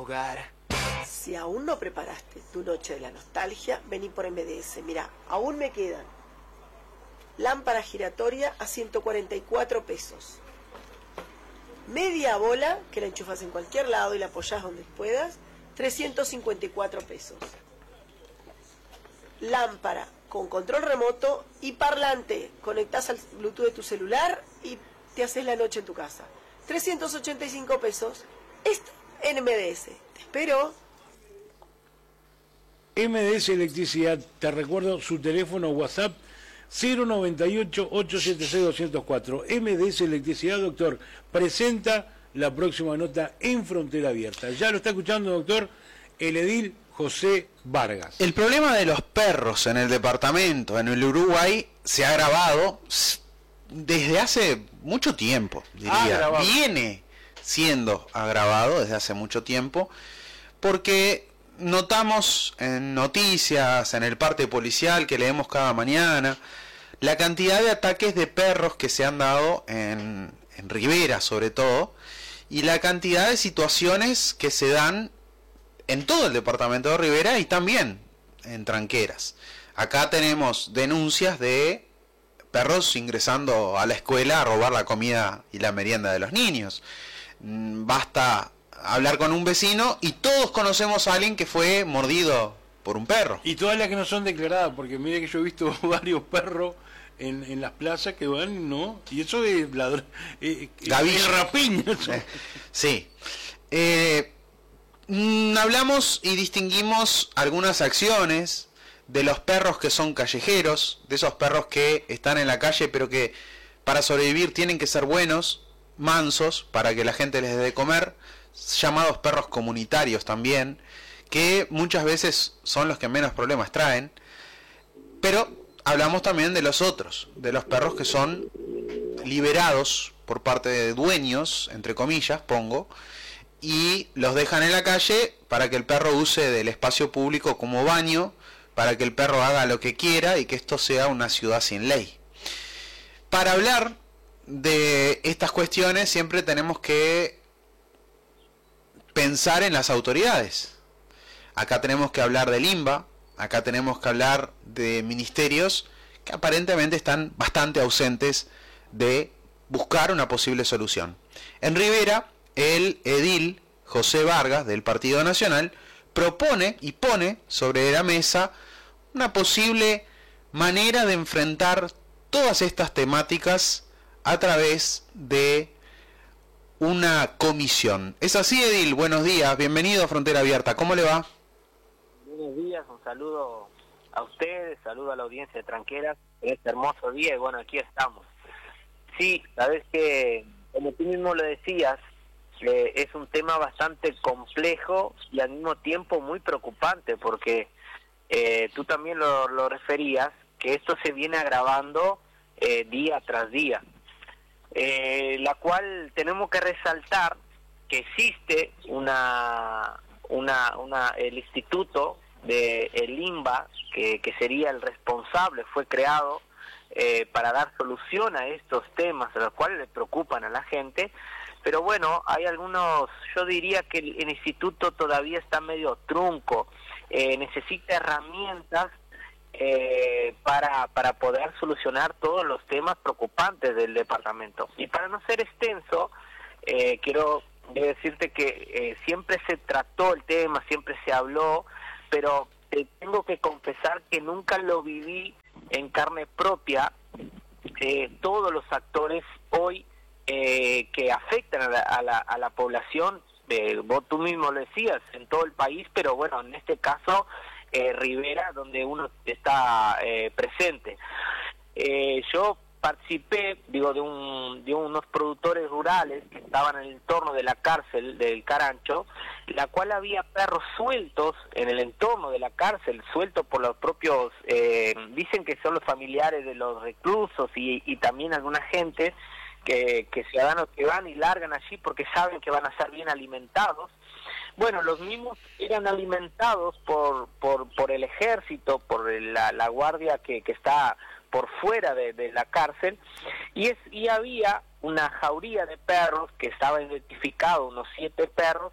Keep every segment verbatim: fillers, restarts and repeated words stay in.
hogar. Si aún no preparaste tu noche de la nostalgia, vení por M D S. Mirá, aún me quedan lámpara giratoria a ciento cuarenta y cuatro pesos. Media bola, que la enchufas en cualquier lado y la apoyás donde puedas, trescientos cincuenta y cuatro pesos. Lámpara con control remoto y parlante. Conectás al Bluetooth de tu celular y te haces la noche en tu casa. trescientos ochenta y cinco pesos. Esto en M D S. Te espero. M D S Electricidad, te recuerdo su teléfono WhatsApp cero noventa y ocho, ochocientos setenta y seis, doscientos cuatro. M D S Electricidad, doctor, presenta la próxima nota en Frontera Abierta. Ya lo está escuchando, doctor, el edil José Vargas. El problema de los perros en el departamento, en el Uruguay, se ha agravado desde hace mucho tiempo, diría. Viene siendo agravado desde hace mucho tiempo, porque notamos en noticias, en el parte policial que leemos cada mañana, la cantidad de ataques de perros que se han dado en, en Rivera, sobre todo, y la cantidad de situaciones que se dan en todo el departamento de Rivera y también en Tranqueras. Acá tenemos denuncias de perros ingresando a la escuela a robar la comida y la merienda de los niños. Basta hablar con un vecino y todos conocemos a alguien que fue mordido por un perro. Y todas las que no son declaradas, porque mire que yo he visto varios perros en, en las plazas que van, ¿no? Y eso de ladrón, eh, eh, rapiña. Eh, sí. Eh, mm, hablamos y distinguimos algunas acciones de los perros que son callejeros, de esos perros que están en la calle pero que para sobrevivir tienen que ser buenos, mansos, para que la gente les dé de comer, llamados perros comunitarios también, que muchas veces son los que menos problemas traen. Pero hablamos también de los otros, de los perros que son liberados por parte de dueños, entre comillas, pongo, y los dejan en la calle para que el perro use del espacio público como baño, para que el perro haga lo que quiera y que esto sea una ciudad sin ley. Para hablar de estas cuestiones siempre tenemos que pensar en las autoridades. Acá tenemos que hablar del INBA, acá tenemos que hablar de ministerios que aparentemente están bastante ausentes de buscar una posible solución. En Rivera, el edil José Vargas, del Partido Nacional, propone y pone sobre la mesa una posible manera de enfrentar todas estas temáticas a través de una comisión. ¿Es así, edil? Buenos días, bienvenido a Frontera Abierta. ¿Cómo le va? Buenos días, un saludo a ustedes, saludo a la audiencia de Tranqueras en este hermoso día y bueno, aquí estamos. Sí, sabes que, como tú mismo lo decías, eh, es un tema bastante complejo y al mismo tiempo muy preocupante porque eh, tú también lo, lo referías, que esto se viene agravando eh, día tras día. Eh, la cual tenemos que resaltar que existe una, una, una el instituto de el INBA que, que sería el responsable, fue creado eh, para dar solución a estos temas a los cuales le preocupan a la gente, pero bueno, hay algunos, yo diría que el, el instituto todavía está medio trunco, eh, necesita herramientas Eh, para para poder solucionar todos los temas preocupantes del departamento. Y para no ser extenso, eh, quiero decirte que eh, siempre se trató el tema, siempre se habló, pero eh, tengo que confesar que nunca lo viví en carne propia, eh, todos los actores hoy eh, que afectan a la, a la, a la población, eh, vos tú mismo lo decías, en todo el país, pero bueno, en este caso Eh, Rivera, donde uno está eh, presente. Eh, yo participé, digo, de un de unos productores rurales que estaban en el entorno de la cárcel del Carancho, la cual había perros sueltos en el entorno de la cárcel, sueltos por los propios, eh, dicen que son los familiares de los reclusos y, y también alguna gente que, que ciudadanos que van y largan allí porque saben que van a ser bien alimentados. Bueno, los mismos eran alimentados por por por el ejército, por la, la guardia que, que está por fuera de, de la cárcel, y es y había una jauría de perros que estaba identificado, unos siete perros,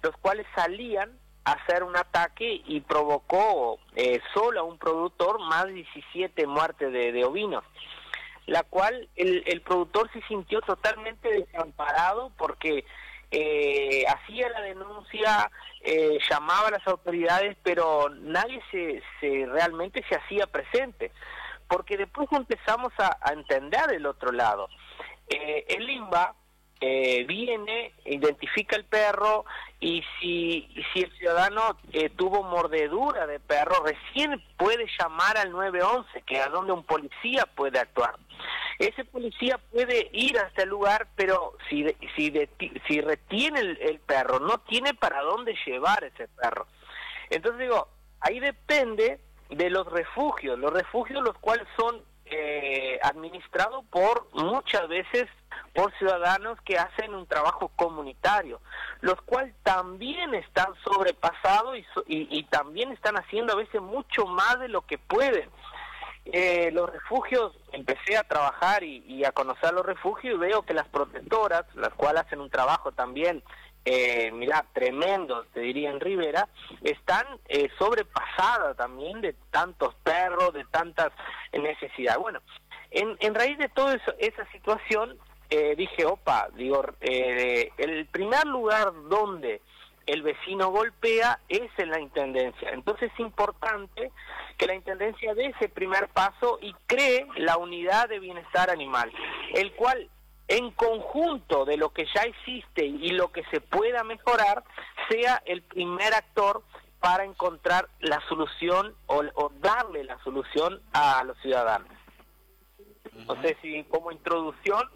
los cuales salían a hacer un ataque y provocó eh, solo a un productor más de diecisiete muertes de, de ovinos, la cual el, el productor se sintió totalmente desamparado porque eh, hacía la denuncia, eh, llamaba a las autoridades, pero nadie se, se realmente se hacía presente, porque después empezamos a, a entender el otro lado. Eh, el INVA eh, viene, identifica el perro, y si, si el ciudadano eh, tuvo mordedura de perro, recién puede llamar al nueve once, que es donde un policía puede actuar. Ese policía puede ir hasta el lugar, pero si si, de, si retiene el, el perro, no tiene para dónde llevar ese perro. Entonces digo, ahí depende de los refugios, los refugios los cuales son eh, administrados por muchas veces por ciudadanos que hacen un trabajo comunitario, los cuales también están sobrepasados y, y, y también están haciendo a veces mucho más de lo que pueden. Eh, los refugios, empecé a trabajar y, y a conocer los refugios y veo que las protectoras, las cuales hacen un trabajo también, eh, mira, tremendo, te diría en Rivera, están eh, sobrepasadas también de tantos perros, de tantas necesidades. Bueno, en, en raíz de toda esa situación, eh, dije, opa, digo, eh, el primer lugar donde el vecino golpea es en la intendencia. Entonces es importante que la intendencia dé ese primer paso y cree la unidad de bienestar animal, el cual en conjunto de lo que ya existe y lo que se pueda mejorar, sea el primer actor para encontrar la solución o, o darle la solución a los ciudadanos. No sé si como introducción...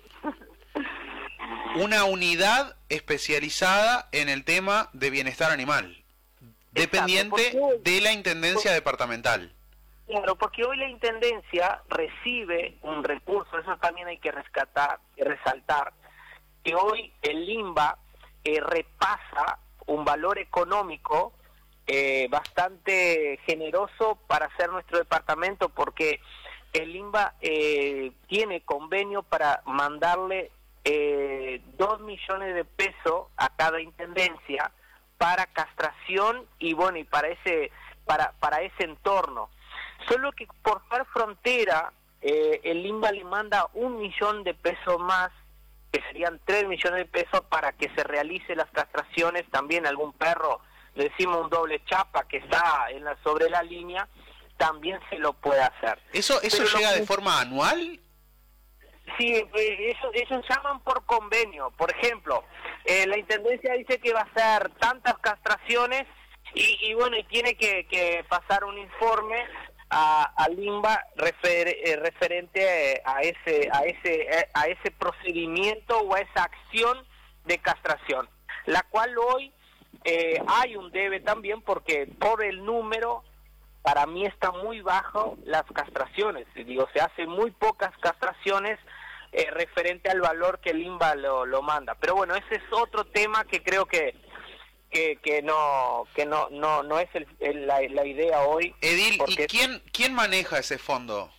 Una unidad especializada en el tema de bienestar animal, dependiente Exacto, porque, de la intendencia porque, departamental. Claro, porque hoy la intendencia recibe un recurso, eso también hay que rescatar y resaltar, que hoy el INVA eh, repasa un valor económico eh, bastante generoso para hacer nuestro departamento, porque el INVA eh, tiene convenio para mandarle eh, dos millones de pesos a cada intendencia para castración y bueno, y para ese para para ese entorno. Solo que por ser frontera, eh, el INVA le manda un millón de pesos más, que serían tres millones de pesos para que se realice las castraciones. También algún perro, le decimos un doble chapa que está en la, sobre la línea, también se lo puede hacer. ¿Eso eso Pero llega lo, de forma anual? Sí, eso, eso llaman por convenio. Por ejemplo, eh, la intendencia dice que va a hacer tantas castraciones y, y bueno, y tiene que, que pasar un informe a, al INVA refer, eh, referente a ese, a ese, a ese procedimiento o a esa acción de castración, la cual hoy eh, hay un debe también, porque por el número, para mí está muy bajo las castraciones. Digo, se hacen muy pocas castraciones eh, referente al valor que el INVA lo, lo manda. Pero bueno, ese es otro tema que creo que que, que no que no no no es el, el, la, la idea hoy. Edil, porque... ¿y quién quién maneja ese fondo?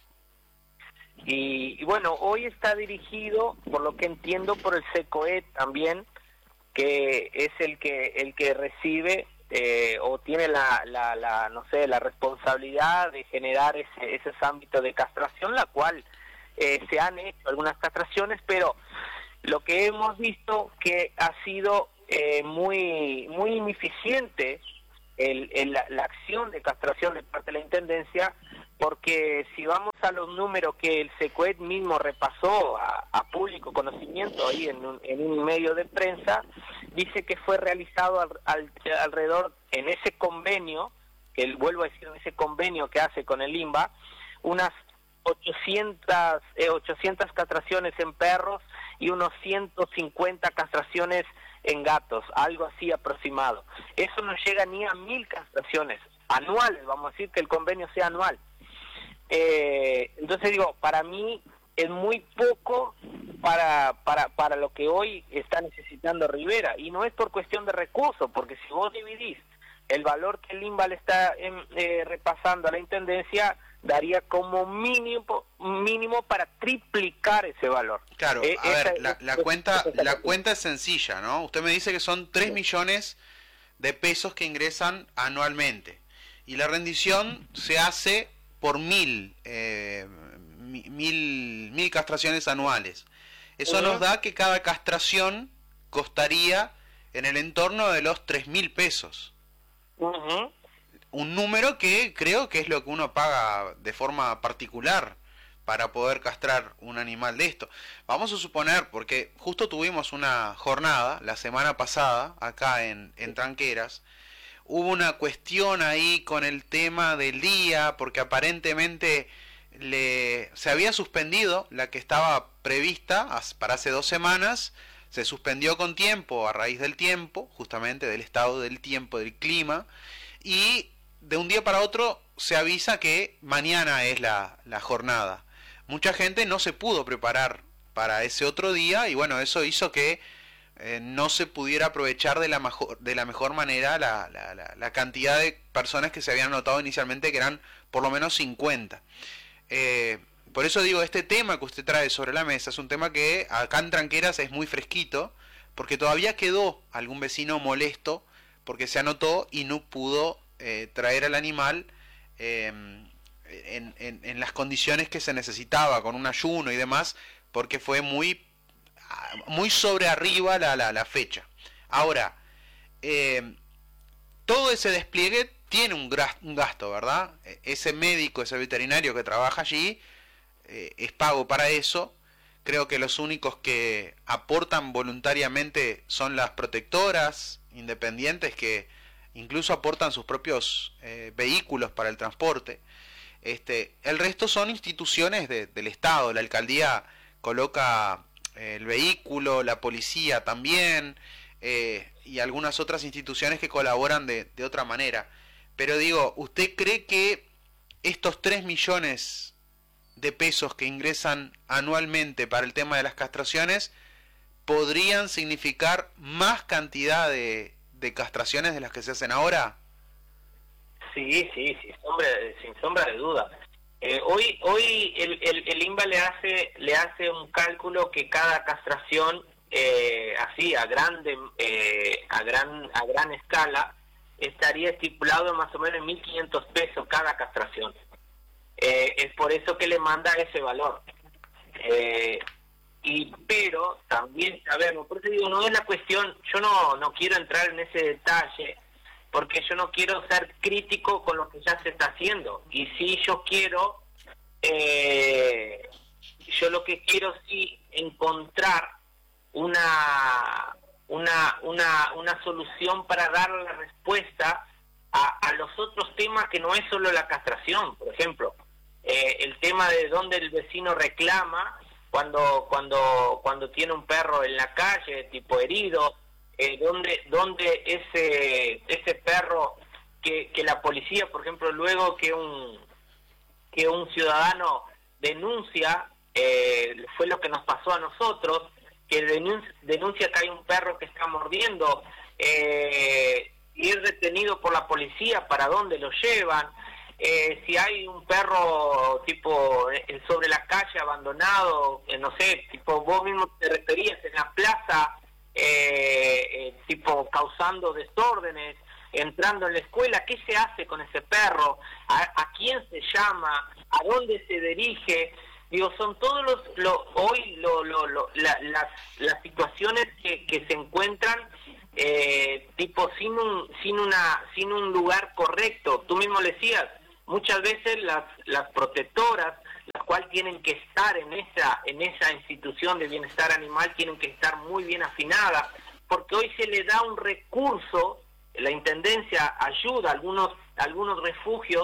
Y, y bueno, hoy está dirigido, por lo que entiendo, por el SECOED también, que es el que el que recibe eh, o tiene la, la, la no sé la responsabilidad de generar ese esos ámbitos de castración, la cual eh, se han hecho algunas castraciones, pero lo que hemos visto que ha sido eh, muy muy ineficiente el, el, la, la acción de castración de parte de la intendencia, porque si vamos a los números que el SECOED mismo repasó a, a público conocimiento ahí en un, en un medio de prensa, dice que fue realizado al, al, alrededor en ese convenio, que el, vuelvo a decir, en ese convenio que hace con el INVA, unas ochocientas, eh, ochocientas castraciones en perros y unos ciento cincuenta castraciones en gatos, algo así aproximado. Eso no llega ni a mil castraciones anuales, vamos a decir que el convenio sea anual. Eh, entonces digo, para mí es muy poco para, para, para lo que hoy está necesitando Rivera, y no es por cuestión de recursos, porque si vos dividís el valor que el INVA le está eh, repasando a la intendencia, daría como mínimo mínimo para triplicar ese valor. Claro, eh, a ver, esa, la, la esa, cuenta esa la cuenta es sencilla, ¿no? Usted me dice que son tres millones de pesos que ingresan anualmente. Y la rendición se hace por mil, eh, mil, mil castraciones anuales. Eso uh-huh. nos da que cada castración costaría en el entorno de los tres mil pesos. Uh-huh. Un número que creo que es lo que uno paga de forma particular para poder castrar un animal de esto. Vamos a suponer, porque justo tuvimos una jornada la semana pasada acá en, en Tranqueras, hubo una cuestión ahí con el tema del día, porque aparentemente le, se había suspendido la que estaba prevista para hace dos semanas, se suspendió con tiempo a raíz del tiempo, justamente del estado del tiempo, del clima, y de un día para otro se avisa que mañana es la, la jornada. Mucha gente no se pudo preparar para ese otro día y bueno, eso hizo que eh, no se pudiera aprovechar de la mejor, de la mejor manera la, la, la, la cantidad de personas que se habían anotado inicialmente, que eran por lo menos cincuenta. Eh, por eso digo, este tema que usted trae sobre la mesa es un tema que acá en Tranqueras es muy fresquito, porque todavía quedó algún vecino molesto porque se anotó y no pudo eh, traer al animal eh, en, en, en las condiciones que se necesitaba, con un ayuno y demás, porque fue muy, muy sobre arriba la, la, la fecha. Ahora, eh, todo ese despliegue tiene un, un gasto, ¿verdad? Ese médico, ese veterinario que trabaja allí, eh, es pago para eso. Creo que los únicos que aportan voluntariamente son las protectoras independientes, que incluso aportan sus propios eh, vehículos para el transporte. Este, el resto son instituciones de, del Estado. La alcaldía coloca eh, el vehículo, la policía también, eh, y algunas otras instituciones que colaboran de, de otra manera. Pero digo, ¿usted cree que estos tres millones de pesos que ingresan anualmente para el tema de las castraciones podrían significar más cantidad de, de castraciones de las que se hacen ahora? Sí, sí, sin sombra, sin sombra de duda. Eh, hoy hoy el, el, el INVA le hace le hace un cálculo que cada castración, eh, así a grande eh, a gran a gran escala, estaría estipulado más o menos en mil quinientos pesos cada castración. Eh, es por eso que le manda ese valor. Eh, y pero también sabemos, por eso digo, no es la cuestión, yo no no quiero entrar en ese detalle, porque yo no quiero ser crítico con lo que ya se está haciendo. Y sí, yo quiero, eh, yo lo que quiero sí encontrar una una una una solución para dar la respuesta a, a los otros temas, que no es solo la castración. Por ejemplo, eh, el tema de donde el vecino reclama cuando cuando cuando tiene un perro en la calle, tipo herido, eh, donde donde ese ese perro que, que la policía, por ejemplo, luego que un que un ciudadano denuncia, eh, fue lo que nos pasó a nosotros, que denuncia, denuncia que hay un perro que está mordiendo, eh, y es detenido por la policía, ¿para dónde lo llevan? Eh, si hay un perro tipo eh, sobre la calle abandonado, eh, no sé, tipo vos mismo te referías en la plaza, eh, eh, tipo causando desórdenes, entrando en la escuela, ¿qué se hace con ese perro? ¿A, a quién se llama? ¿A dónde se dirige? Digo, son todos los, lo, hoy lo, lo, lo, la, las, las situaciones que, que se encuentran eh, tipo sin un, sin una, sin un lugar correcto. Tú mismo le decías, muchas veces las, las protectoras, las cuales tienen que estar en esa, en esa institución de bienestar animal, tienen que estar muy bien afinadas, porque hoy se le da un recurso, la intendencia ayuda a algunos, a algunos refugios,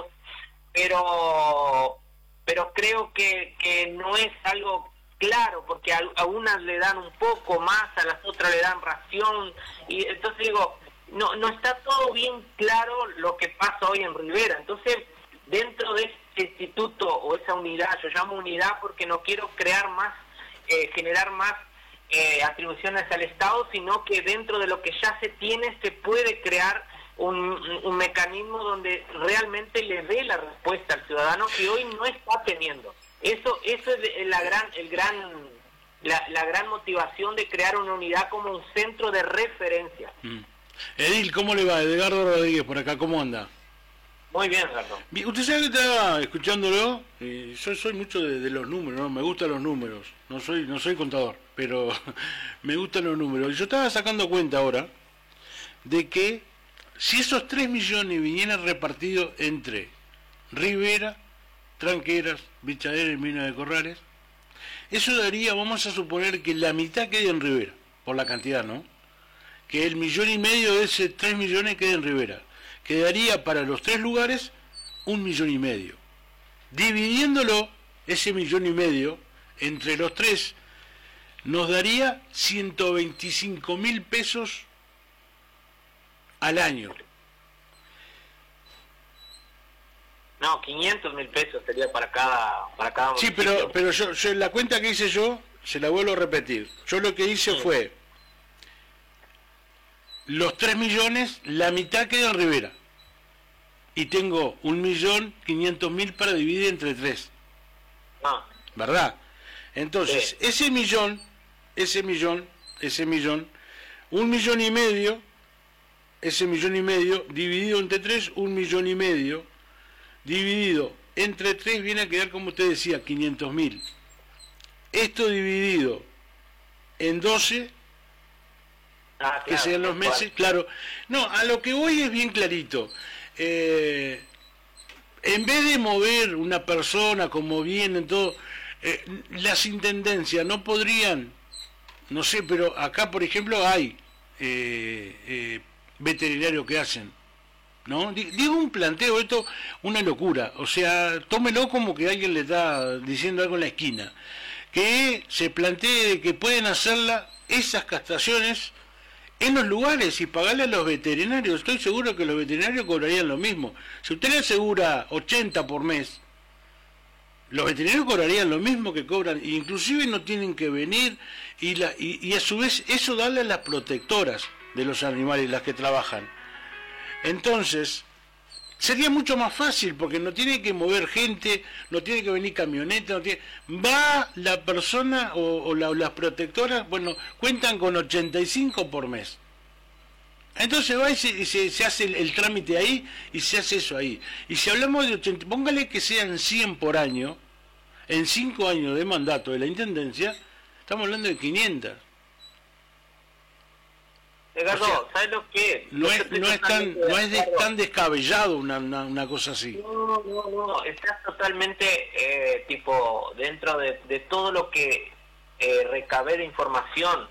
pero pero creo que, que no es algo claro, porque a, a unas le dan un poco más, a las otras le dan ración, y entonces digo, no no está todo bien claro lo que pasa hoy en Rivera. Entonces, dentro de este instituto o esa unidad, yo llamo unidad porque no quiero crear más, eh, generar más eh, atribuciones al Estado, sino que dentro de lo que ya se tiene se puede crear Un, un mecanismo donde realmente le dé la respuesta al ciudadano que hoy no está teniendo. Eso eso es la gran el gran la, la gran motivación de crear una unidad como un centro de referencia. Mm. Edil, ¿cómo le va? Edgardo Rodríguez por acá, ¿cómo anda? Muy bien, Edgardo. Usted sabe que estaba escuchándolo, y yo soy mucho de, de los números, ¿no? Me gustan los números, no soy no soy contador, pero me gustan los números. Y yo estaba sacando cuenta ahora de que si esos tres millones vinieran repartidos entre Rivera, Tranqueras, Bichadera y Minas de Corrales, eso daría, vamos a suponer que la mitad quede en Rivera, por la cantidad, ¿no? Que el millón y medio de ese tres millones quede en Rivera. Quedaría para los tres lugares un millón y medio. Dividiéndolo, ese millón y medio, entre los tres, nos daría ciento veinticinco mil pesos al año. No, quinientos mil pesos sería para cada para cada Sí, municipio. pero, pero yo, yo la cuenta que hice yo, se la vuelvo a repetir. Yo lo que hice Sí. fue, los tres millones, la mitad queda en Rivera. Y tengo un millón quinientos mil para dividir entre tres. Ah, ¿Verdad? Entonces, Sí. ese millón, ese millón, ese millón, un millón y medio, ese millón y medio, dividido entre tres, un millón y medio, dividido entre tres, viene a quedar, como usted decía, quinientos mil. Esto dividido en doce, ah, que claro, sean los tal cual. meses, claro. No, a lo que voy es bien clarito. Eh, en vez de mover una persona como vienen todo, eh, las intendencias no podrían, no sé, pero acá por ejemplo hay eh, eh, veterinarios que hacen, ¿no? Di- Digo un planteo, esto, una locura, o sea, tómelo como que alguien le está diciendo algo en la esquina, que se plantee de que pueden hacerla esas castraciones en los lugares y pagarle a los veterinarios. Estoy seguro que los veterinarios cobrarían lo mismo. Si usted le asegura ochenta por mes, los veterinarios cobrarían lo mismo que cobran, e inclusive no tienen que venir, y, la, y, y a su vez eso darle a las protectoras de los animales, las que trabajan. Entonces, sería mucho más fácil, porque no tiene que mover gente, no tiene que venir camioneta, no tiene... va la persona o, o la- las protectoras, bueno, cuentan con ochenta y cinco por mes. Entonces va y se, y se- se hace el, el trámite ahí y se hace eso ahí. Y si hablamos de ochenta, póngale que sean cien por año, en cinco años de mandato de la Intendencia, estamos hablando de quinientos. Edgardo, O sea, ¿sabes lo que es? No Yo es, estoy no es tan, totalmente de no es de- acuerdo. tan descabellado una, una, una cosa así. No, no, no, estás totalmente, eh, tipo, dentro de, de todo lo que eh, recabé de información.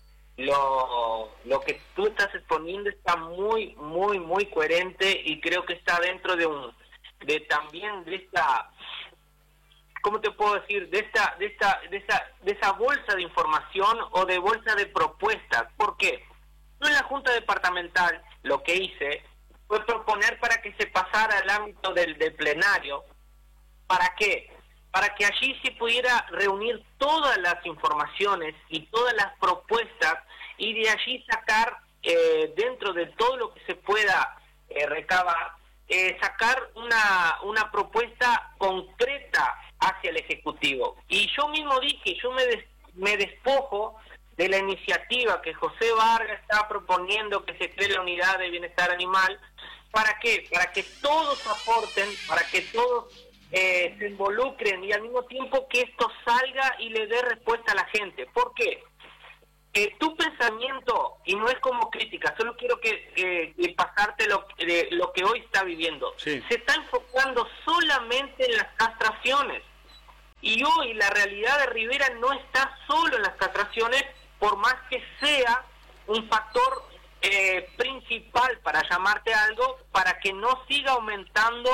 Lo, lo que tú estás exponiendo está muy, muy, muy coherente y creo que está dentro de un, de también de esta, ¿cómo te puedo decir? De esta, de esta, de esa, de esa bolsa de información o de bolsa de propuestas. ¿Por qué? Yo en la Junta Departamental lo que hice fue proponer para que se pasara al ámbito del, del plenario. ¿Para qué? Para que allí se pudiera reunir todas las informaciones y todas las propuestas y de allí sacar, eh, dentro de todo lo que se pueda eh, recabar, eh, sacar una, una propuesta concreta hacia el Ejecutivo. Y yo mismo dije, yo me, des, me despojo de la iniciativa que José Vargas está proponiendo, que se cree la unidad de bienestar animal. ¿Para qué? Para que todos aporten, para que todos eh, se involucren y al mismo tiempo que esto salga y le dé respuesta a la gente. ¿Por qué? Eh, tu pensamiento, y no es como crítica, solo quiero que, que, que pasarte lo, eh, lo que hoy está viviendo, Sí. se está enfocando solamente en las castraciones. Y hoy la realidad de Rivera no está solo en las castraciones, por más que sea un factor eh, principal para llamarte algo, para que no siga aumentando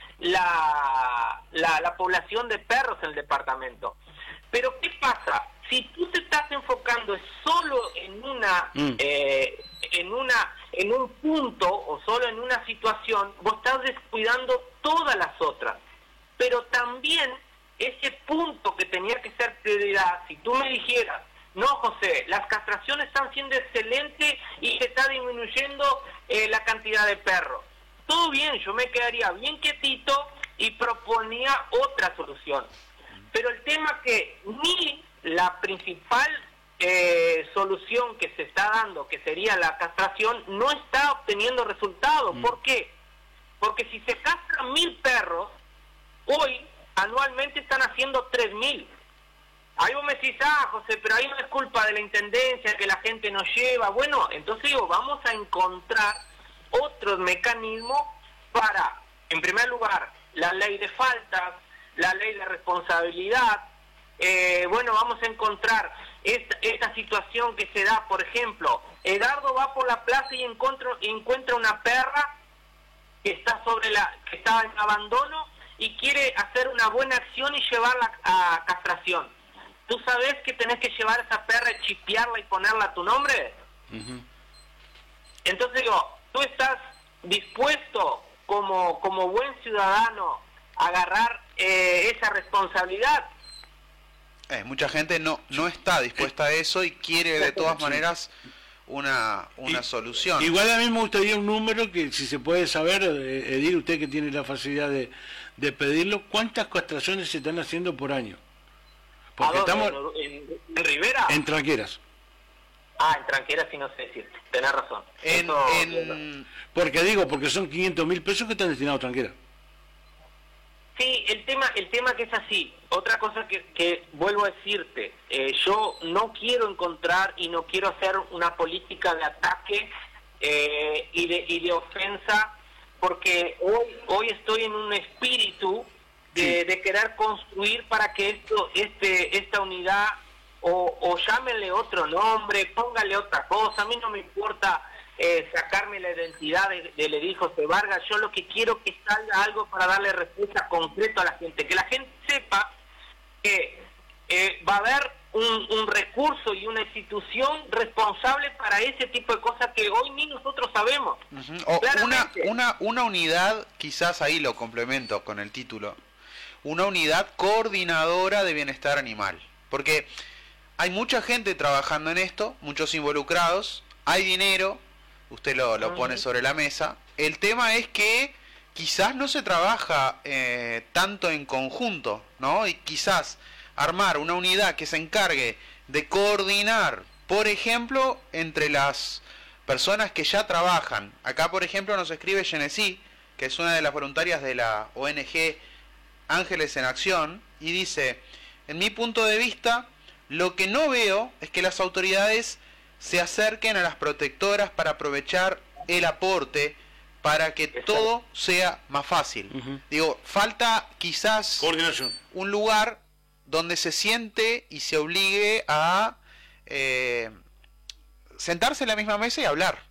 la, la, la población de perros en el departamento. Pero ¿qué pasa? Si tú te estás enfocando solo en una, Mm. eh, en una, en un punto o solo en una situación, vos estás descuidando todas las otras. Pero también ese punto que tenía que ser prioridad, si tú me dijeras, no, José, las castraciones están siendo excelentes y se está disminuyendo eh, la cantidad de perros. Todo bien, yo me quedaría bien quietito y proponía otra solución. Pero el tema que ni la principal eh, solución que se está dando, que sería la castración, no está obteniendo resultados. Mm. ¿Por qué? Porque si se castran mil perros, hoy anualmente están haciendo tres mil. Ahí vos me decís, ah, José, pero ahí no es culpa de la intendencia, que la gente nos lleva. Bueno, entonces digo, vamos a encontrar otros mecanismos para, en primer lugar, la ley de faltas, la ley de responsabilidad. Eh, bueno, vamos a encontrar esta, esta situación que se da, por ejemplo, Edardo va por la plaza y encuentra, encuentra una perra que está sobre la, que está en abandono y quiere hacer una buena acción y llevarla a castración. ¿Tú sabes que tenés que llevar a esa perra, chipearla y ponerla a tu nombre? Uh-huh. Entonces digo, ¿tú estás dispuesto como, como buen ciudadano a agarrar eh, esa responsabilidad? Eh, mucha gente no no está dispuesta a eso y quiere de todas maneras una una y, solución. Igual a mí me gustaría un número que, si se puede saber, Edil, usted que tiene la facilidad de, de pedirlo, ¿cuántas castraciones se están haciendo por año? Porque estamos ¿En, en Rivera? En Tranqueras. Ah, en Tranqueras sí no sé decir, tenés razón. En, Eso, en... Porque digo, porque son quinientos mil pesos que están destinados a Tranqueras. Sí, el tema el tema que es así. Otra cosa que, que vuelvo a decirte, eh, yo no quiero encontrar y no quiero hacer una política de ataque eh, y, de, y de ofensa, porque hoy hoy estoy en un espíritu de, sí. de querer construir para que esto este esta unidad, o, o llámenle otro nombre, póngale otra cosa, a mí no me importa eh, sacarme la identidad de, del Edil José Vargas. Yo lo que quiero es que salga algo para darle respuesta concreta a la gente, que la gente sepa que eh, va a haber un, un recurso y una institución responsable para ese tipo de cosas que hoy ni nosotros sabemos. Uh-huh. O una, una, una unidad, quizás ahí lo complemento con el título, una unidad coordinadora de bienestar animal, porque hay mucha gente trabajando en esto, muchos involucrados, hay dinero, usted lo, lo pone sobre la mesa. El tema es que quizás no se trabaja eh, tanto en conjunto, ¿no? Y quizás armar una unidad que se encargue de coordinar, por ejemplo, entre las personas que ya trabajan. Acá, por ejemplo, nos escribe Genesí, que es una de las voluntarias de la O N G Ángeles en Acción, y dice: en mi punto de vista, lo que no veo es que las autoridades se acerquen a las protectoras para aprovechar el aporte para que todo sea más fácil. Uh-huh. Digo, falta quizás coordinación, un lugar donde se siente y se obligue a eh, sentarse en la misma mesa y hablar.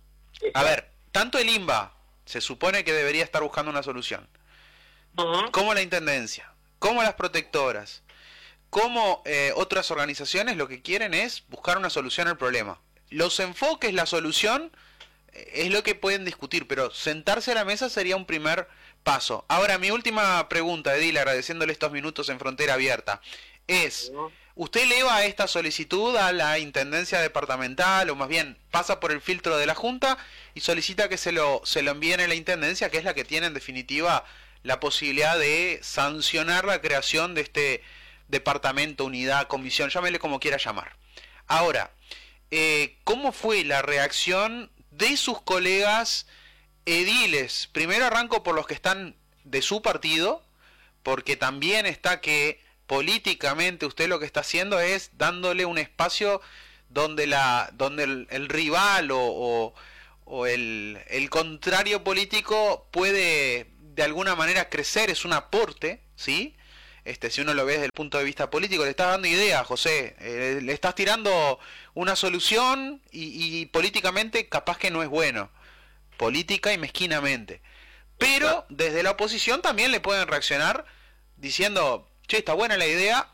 A ver, tanto el I N B A se supone que debería estar buscando una solución, uh-huh, como la Intendencia, como las protectoras, como eh, otras organizaciones, lo que quieren es buscar una solución al problema. Los enfoques, la solución, eh, es lo que pueden discutir, pero sentarse a la mesa sería un primer paso. Ahora, mi última pregunta, Edil, agradeciéndole estos minutos en Frontera Abierta, es: ¿usted eleva esta solicitud a la Intendencia Departamental, o más bien pasa por el filtro de la Junta y solicita que se lo, se lo envíen a la Intendencia, que es la que tiene en definitiva la posibilidad de sancionar la creación de este departamento, unidad, comisión, llámele como quiera llamar? Ahora, eh, ¿cómo fue la reacción de sus colegas ediles? Primero arranco por los que están de su partido, porque también está que políticamente usted lo que está haciendo es dándole un espacio donde la donde el, el rival o, o, o el, el contrario político puede de alguna manera crecer, es un aporte, ¿sí? Este, si uno lo ve desde el punto de vista político, le estás dando idea, José, eh, le estás tirando una solución y, y políticamente capaz que no es bueno, política y mezquinamente, pero desde la oposición también le pueden reaccionar diciendo: che, está buena la idea,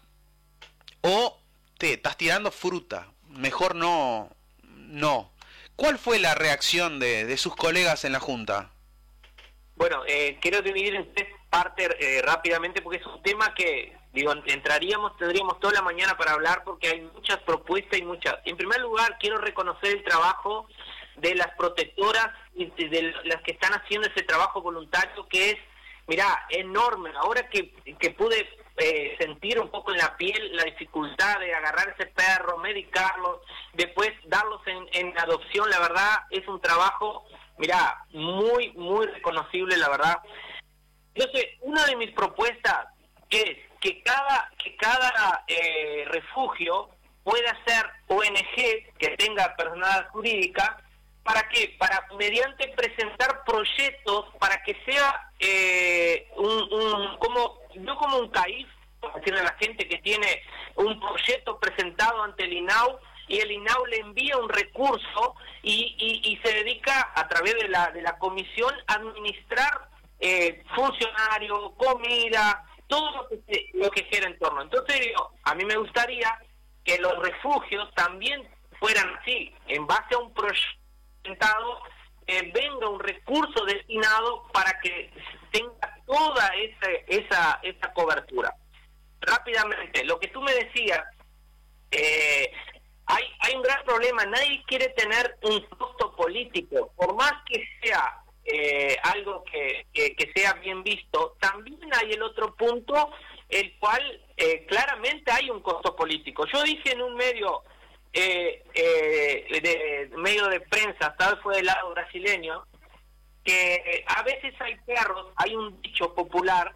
o te estás tirando fruta, mejor no, no. ¿Cuál fue la reacción de, de sus colegas en la Junta? Bueno, eh, quiero dividir en tres partes eh, rápidamente, porque es un tema que, digo, entraríamos, tendríamos toda la mañana para hablar, porque hay muchas propuestas y muchas. En primer lugar, quiero reconocer el trabajo de las protectoras y de las que están haciendo ese trabajo voluntario, que es, mirá, enorme. Ahora que, que pude eh, sentir un poco en la piel la dificultad de agarrar ese perro, medicarlos, después darlos en, en adopción. La verdad es un trabajo, mirá, muy, muy reconocible, la verdad. Entonces, una de mis propuestas es que cada, que cada eh, refugio pueda ser O N G, que tenga personalidad jurídica. ¿Para qué? Para, mediante presentar proyectos, para que sea eh, un, un, como, no como un CAIF, para decirle a la gente que tiene un proyecto presentado ante el I N A U, y el I N A U le envía un recurso y, y, y se dedica a través de la, de la comisión a administrar eh, funcionario, comida, todo lo que, se, lo que gira en torno. Entonces, digo, a mí me gustaría que los refugios también fueran así, en base a un proyecto eh, venga un recurso destinado para que tenga toda esa, esa, esa cobertura. Rápidamente, lo que tú me decías, eh, hay, hay un gran problema, nadie quiere tener un costo político, por más que sea eh, algo que, que, que sea bien visto, también hay el otro punto, el cual eh, claramente hay un costo político. Yo dije en un medio Eh, eh, de, de medio de prensa, tal vez fue del lado brasileño, que a veces hay perros, hay un dicho popular,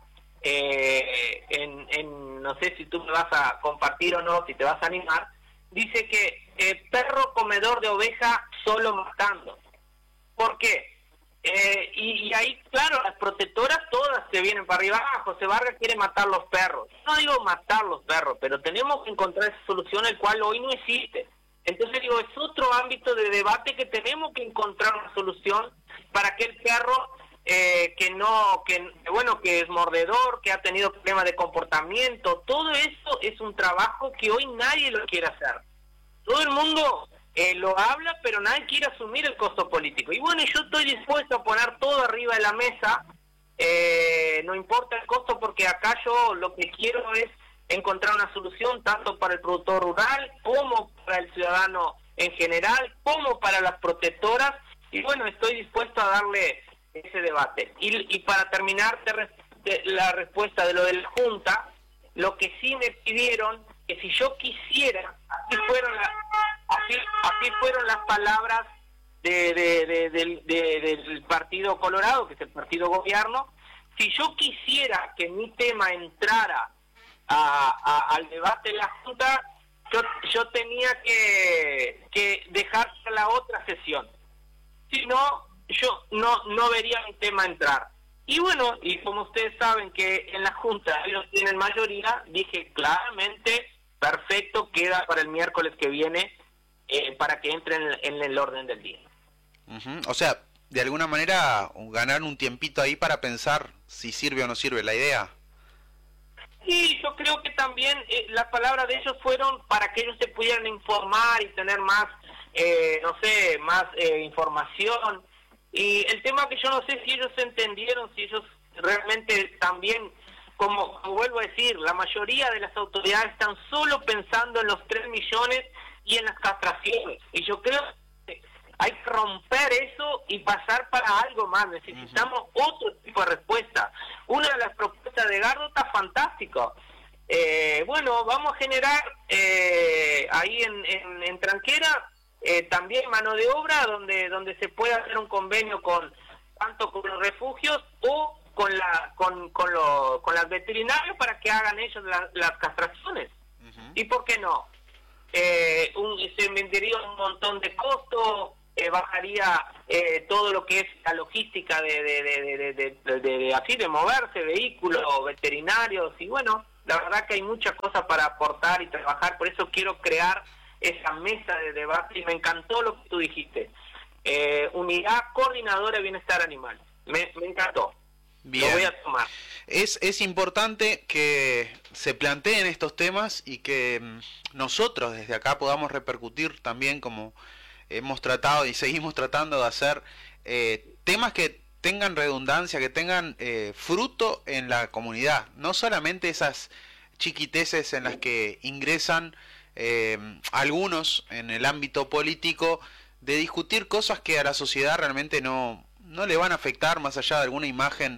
eh, en, en no sé si tú me vas a compartir o no, si te vas a animar, dice que eh, perro comedor de oveja solo matando. ¿Por qué? Eh, y, y ahí, claro, las protectoras todas se vienen para arriba. Ah, José Vargas quiere matar los perros. No digo matar los perros, pero tenemos que encontrar esa solución, el cual hoy no existe. Entonces digo, es otro ámbito de debate que tenemos que encontrar una solución para que el perro eh, que no, que bueno, que es mordedor, que ha tenido problemas de comportamiento, todo eso es un trabajo que hoy nadie lo quiere hacer. Todo el mundo Eh, lo habla, pero nadie quiere asumir el costo político. Y bueno, yo estoy dispuesto a poner todo arriba de la mesa, eh, no importa el costo, porque acá yo lo que quiero es encontrar una solución tanto para el productor rural, como para el ciudadano en general, como para las protectoras, y bueno, estoy dispuesto a darle ese debate. Y, y para terminar la respuesta de lo de la Junta, lo que sí me pidieron, que si yo quisiera, así fueron las, así, así fueron las palabras de, de, de, de, de, del Partido Colorado, que es el partido gobierno, si yo quisiera que mi tema entrara a, a, al debate de la Junta, yo, yo tenía que, que dejar la otra sesión. Si no, yo no, no vería mi tema entrar. Y bueno, y como ustedes saben que en la Junta ellos tienen mayoría, dije claramente, perfecto, queda para el miércoles que viene eh, para que entre en, en el orden del día. Uh-huh. O sea, de alguna manera ganar un tiempito ahí para pensar si sirve o no sirve la idea. Sí, yo creo que también eh, las palabras de ellos fueron para que ellos se pudieran informar y tener más, eh, no sé, más eh, información. Y el tema que yo no sé si ellos entendieron, si ellos realmente también, como, como vuelvo a decir, la mayoría de las autoridades están solo pensando en los tres millones y en las castraciones. Y yo creo que hay que romper eso y pasar para algo más. Necesitamos uh-huh. otro tipo de respuesta. Una de las propuestas de Gardo está fantástico. Eh, bueno, vamos a generar eh, ahí en, en, en Tranquera eh, también mano de obra donde donde se pueda hacer un convenio con tanto con los refugios o con la con con, lo, con las veterinarios para que hagan ellos la, las castraciones. Uh-huh. ¿Y por qué no? Eh, un, se vendería un montón de costo, eh, bajaría eh, todo lo que es la logística de de de, de, de, de, de, de, de así de moverse, vehículos, veterinarios, y bueno, la verdad que hay muchas cosas para aportar y trabajar, por eso quiero crear esa mesa de debate, y me encantó lo que tú dijiste, eh, unidad coordinadora de bienestar animal, me, me encantó. Bien. Lo voy a tomar. Es, es importante que se planteen estos temas y que nosotros desde acá podamos repercutir también, como hemos tratado y seguimos tratando de hacer, eh, temas que tengan redundancia, que tengan eh, fruto en la comunidad, no solamente esas chiquiteces en las que ingresan eh, algunos en el ámbito político, de discutir cosas que a la sociedad realmente no, no le van a afectar más allá de alguna imagen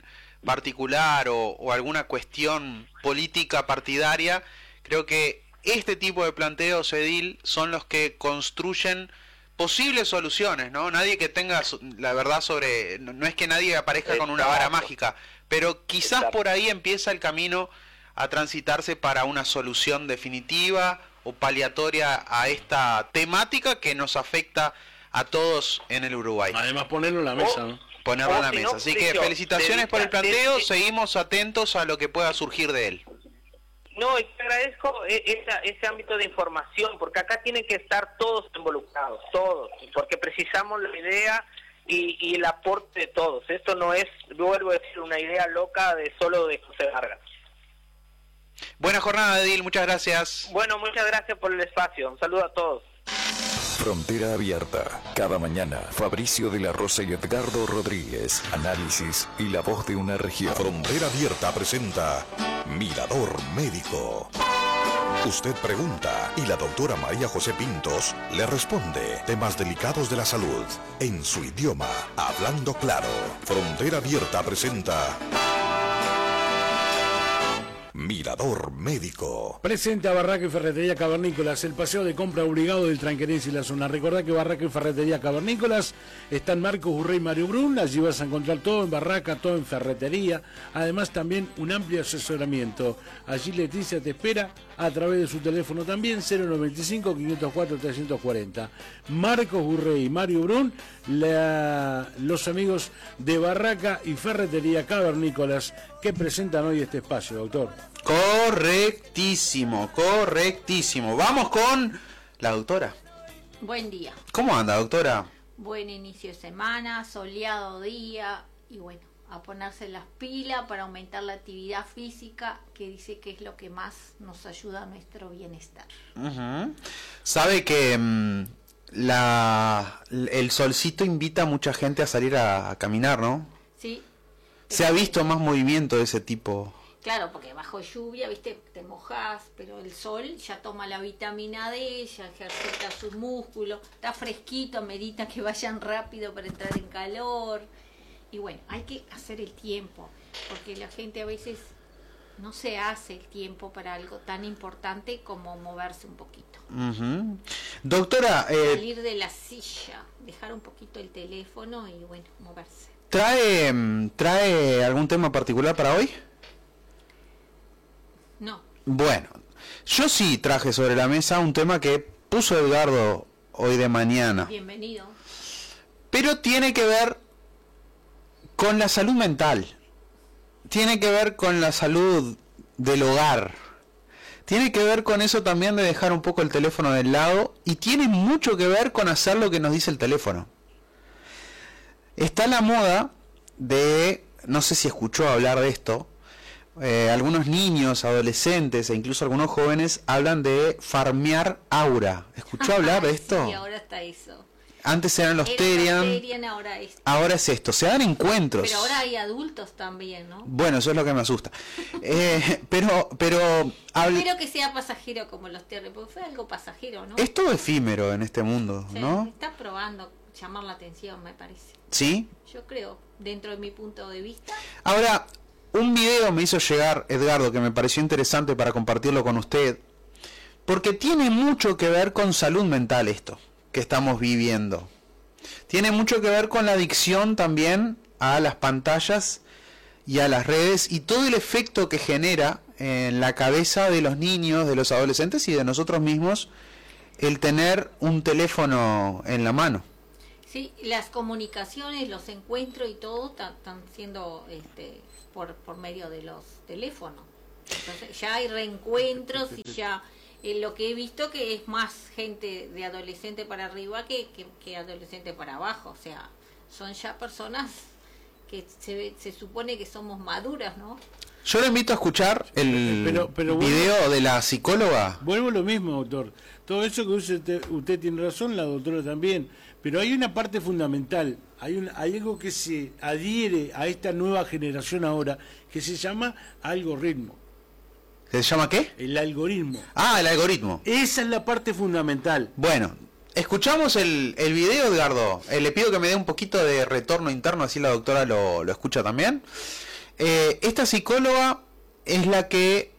particular o, o alguna cuestión política partidaria, creo que este tipo de planteos, Edil, son los que construyen posibles soluciones, ¿no? Nadie que tenga la verdad sobre... No es que nadie aparezca con una vara mágica, pero quizás Exacto. por ahí empieza el camino a transitarse para una solución definitiva o paliatoria a esta temática que nos afecta a todos en el Uruguay. Además ponerlo en la mesa, ¿no? Ponerlo o en la si mesa. no, Así que Mauricio, felicitaciones de por el vista- planteo, de- seguimos atentos a lo que pueda surgir de él. No, y te agradezco e- esa, ese ámbito de información, porque acá tienen que estar todos involucrados, todos, porque precisamos la idea y, y el aporte de todos. Esto no es, vuelvo a decir, una idea loca de solo de José Vargas. Buena jornada, Edil, muchas gracias. Bueno, muchas gracias por el espacio. Un saludo a todos. Frontera Abierta. Cada mañana, Fabricio de la Rosa y Edgardo Rodríguez. Análisis y la voz de una región. Frontera Abierta presenta Mirador Médico. Usted pregunta y la doctora María José Pintos le responde temas delicados de la salud en su idioma, hablando claro. Frontera Abierta presenta Mirador Médico. Presenta Barraca y Ferretería Cavernícolas, el paseo de compra obligado del Tranquerense y la zona. Recordá que Barraca y Ferretería Cavernícolas está en Marcos Urrey y Mario Brun. Allí vas a encontrar todo en Barraca, todo en Ferretería. Además también un amplio asesoramiento. Allí Leticia te espera a través de su teléfono también, cero noventa y cinco, quinientos cuatro, trescientos cuarenta. Marcos Urrey y Mario Brun, la, los amigos de Barraca y Ferretería Cavernícolas que presentan hoy este espacio, doctor. Correctísimo, correctísimo. Vamos con la doctora. Buen día, ¿Cómo anda, doctora? buen inicio de semana, soleado día y bueno, a ponerse las pilas para aumentar la actividad física, que dice que es lo que más nos ayuda a nuestro bienestar. Uh-huh. Sabe que mm, la, el solcito invita a mucha gente a salir a, a caminar, ¿no? Sí, Se ha visto más movimiento de ese tipo. claro, porque bajo lluvia, viste, te mojás, pero el sol ya toma la vitamina D, ya ejercita sus músculos, está fresquito, medita que vayan rápido para entrar en calor. Y bueno, hay que hacer el tiempo, porque la gente a veces no se hace el tiempo para algo tan importante como moverse un poquito. Uh-huh. Doctora, eh, Salir de la silla, dejar un poquito el teléfono y bueno, moverse. ¿trae, mm, ¿trae algún tema particular para hoy? No, Bueno, yo sí traje sobre la mesa un tema que puso Edgardo hoy de mañana, bienvenido. pero tiene que ver con la salud mental, tiene que ver con la salud del hogar, tiene que ver con eso también de dejar un poco el teléfono del lado y tiene mucho que ver con hacer lo que nos dice el teléfono. Está la moda de, no sé si escuchó hablar de esto, eh, algunos niños, adolescentes e incluso algunos jóvenes hablan de farmear aura. ¿Escuchó hablar de esto? Sí, ahora está eso. Antes eran los Era Terian, Terian, ahora es. ahora es esto. Se dan encuentros. Pero ahora hay adultos también, ¿no? Bueno, eso es lo que me asusta. Eh, pero, pero habl- Espero que sea pasajero como los Terian, porque fue algo pasajero, ¿no? es todo efímero en este mundo, Sí, ¿no? está probando llamar la atención, me parece. ¿Sí? Yo creo, dentro de mi punto de vista. Ahora, un video me hizo llegar Edgardo que me pareció interesante para compartirlo con usted, porque tiene mucho que ver con salud mental esto que estamos viviendo. Tiene mucho que ver con la adicción también a las pantallas y a las redes y todo el efecto que genera en la cabeza de los niños, de los adolescentes y de nosotros mismos el tener un teléfono en la mano. Sí, las comunicaciones, los encuentros y todo están siendo este, por, por medio de los teléfonos. Entonces ya hay reencuentros y ya eh, lo que he visto que es más gente de adolescente para arriba que, que, que adolescente para abajo. O sea, son ya personas que se, se supone que somos maduras, ¿no? Yo le invito a escuchar el Pero- pero bueno. video de la psicóloga. Vuelvo a lo mismo, doctor. Todo eso que usted, usted tiene razón, la doctora también. Pero hay una parte fundamental, hay, un, hay algo que se adhiere a esta nueva generación ahora, que se llama algoritmo. ¿Se llama qué? El algoritmo. Ah, el algoritmo. Esa es la parte fundamental. Bueno, escuchamos el, el video, Edgardo. Eh, le pido que me dé un poquito de retorno interno, así la doctora lo, lo escucha también. Eh, esta psicóloga es la que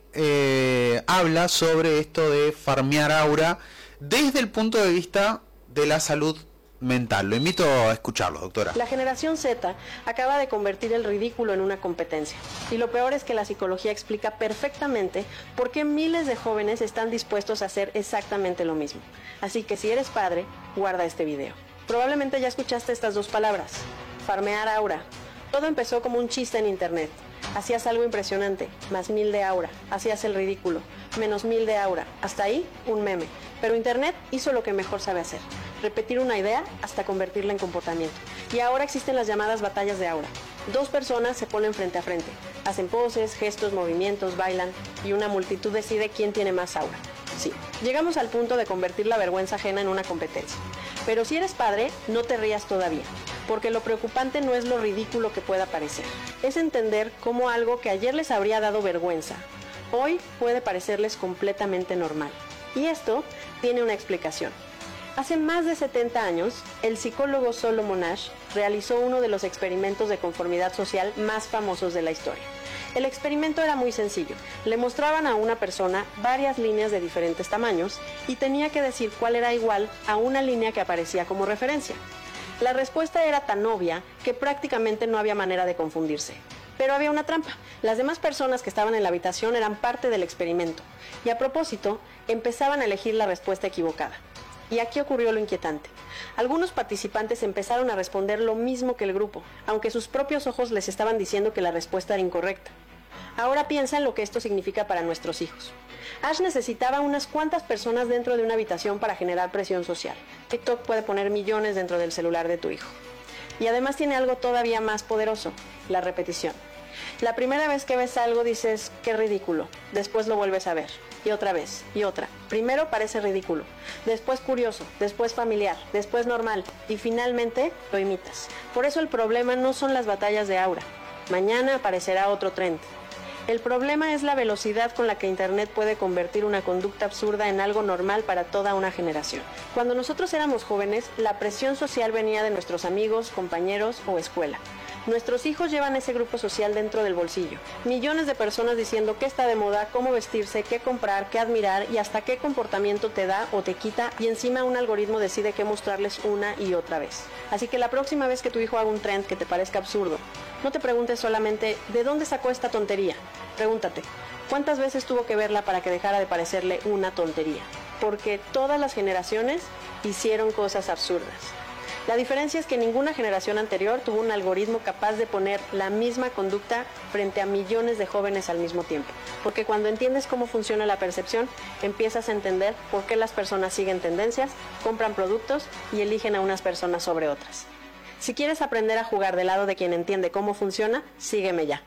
eh, habla sobre esto de farmear aura desde el punto de vista de la salud mental. Lo invito a escucharlo, doctora. La generación Z acaba de convertir el ridículo en una competencia. Y lo peor es que la psicología explica perfectamente por qué miles de jóvenes están dispuestos a hacer exactamente lo mismo. Así que si eres padre, guarda este video. Probablemente ya escuchaste estas dos palabras. Farmear aura. Todo empezó como un chiste en internet. Hacías algo impresionante, más mil de aura. Hacías el ridículo, menos mil de aura. Hasta ahí, un meme. Pero internet hizo lo que mejor sabe hacer. Repetir una idea hasta convertirla en comportamiento. Y ahora existen las llamadas batallas de aura. Dos personas se ponen frente a frente. Hacen poses, gestos, movimientos, bailan. Y una multitud decide quién tiene más aura. Sí, llegamos al punto de convertir la vergüenza ajena en una competencia. Pero si eres padre, no te rías todavía, porque lo preocupante no es lo ridículo que pueda parecer. Es entender cómo algo que ayer les habría dado vergüenza, hoy puede parecerles completamente normal. Y esto tiene una explicación. Hace más de setenta años, el psicólogo Solomon Asch realizó uno de los experimentos de conformidad social más famosos de la historia. El experimento era muy sencillo. Le mostraban a una persona varias líneas de diferentes tamaños y tenía que decir cuál era igual a una línea que aparecía como referencia. La respuesta era tan obvia que prácticamente no había manera de confundirse. Pero había una trampa. Las demás personas que estaban en la habitación eran parte del experimento y a propósito empezaban a elegir la respuesta equivocada. Y aquí ocurrió lo inquietante. Algunos participantes empezaron a responder lo mismo que el grupo, aunque sus propios ojos les estaban diciendo que la respuesta era incorrecta. Ahora piensa en lo que esto significa para nuestros hijos. Ash necesitaba unas cuantas personas dentro de una habitación para generar presión social. TikTok puede poner millones dentro del celular de tu hijo. Y además tiene algo todavía más poderoso, la repetición. La primera vez que ves algo dices, qué ridículo. Después lo vuelves a ver. Y otra vez, y otra. Primero parece ridículo, después curioso, después familiar, después normal, y finalmente lo imitas. Por eso el problema no son las batallas de aura. Mañana aparecerá otro trend. El problema es la velocidad con la que Internet puede convertir una conducta absurda en algo normal para toda una generación. Cuando nosotros éramos jóvenes, la presión social venía de nuestros amigos, compañeros o escuela. Nuestros hijos llevan ese grupo social dentro del bolsillo. Millones de personas diciendo qué está de moda, cómo vestirse, qué comprar, qué admirar y hasta qué comportamiento te da o te quita, y encima un algoritmo decide qué mostrarles una y otra vez. Así que la próxima vez que tu hijo haga un trend que te parezca absurdo, no te preguntes solamente ¿de dónde sacó esta tontería? Pregúntate, ¿cuántas veces tuvo que verla para que dejara de parecerle una tontería? Porque todas las generaciones hicieron cosas absurdas. La diferencia es que ninguna generación anterior tuvo un algoritmo capaz de poner la misma conducta frente a millones de jóvenes al mismo tiempo. Porque cuando entiendes cómo funciona la percepción, empiezas a entender por qué las personas siguen tendencias, compran productos y eligen a unas personas sobre otras. Si quieres aprender a jugar del lado de quien entiende cómo funciona, sígueme ya.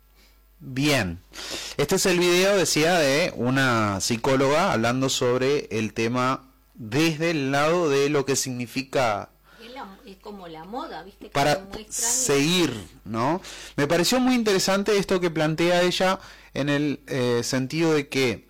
Bien, este es el video, decía, de una psicóloga hablando sobre el tema desde el lado de lo que significa es como la moda, ¿viste? Que para seguir, ¿no? Me pareció muy interesante esto que plantea ella en el eh, sentido de que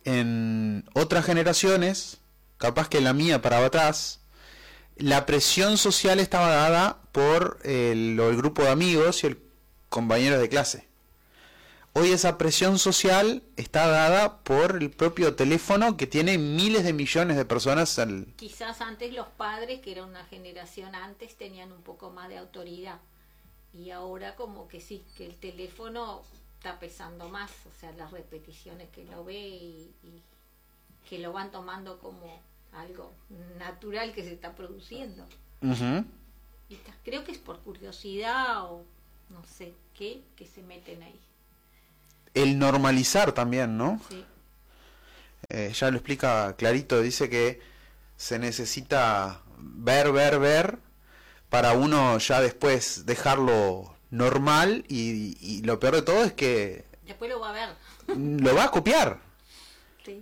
en otras generaciones, capaz que la mía para atrás, la presión social estaba dada por el, el grupo de amigos y el compañeros de clase. Hoy esa presión social está dada por el propio teléfono que tiene miles de millones de personas. Al... Quizás antes los padres, que era una generación antes, tenían un poco más de autoridad. Y ahora como que sí, que el teléfono está pesando más. O sea, las repeticiones que lo ve y, y que lo van tomando como algo natural que se está produciendo. Uh-huh. Y creo que es por curiosidad o no sé qué, que se meten ahí. El normalizar también, ¿no? Sí. Eh, ya lo explica clarito, dice que se necesita ver, ver, ver para uno ya después dejarlo normal y, y lo peor de todo es que después lo va a ver. Lo va a copiar. Sí.